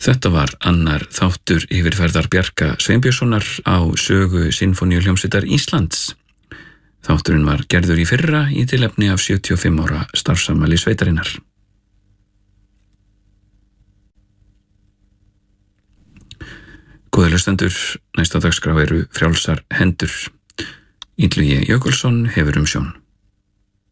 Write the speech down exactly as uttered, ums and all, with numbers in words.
Þetta var annar þáttur yfirferðar Bjarka Sveinbjörnssonar á sögu Sinfóníuhljómsveitar Íslands. Þátturinn var gerður í fyrra í tilefni af sjötíu og fimm ára starfsafmæli sveitarinnar. Góðir hlustendur, næsta dagskrá eru Frjálsar hendur. Illugi Jökulsson hefur umsjón.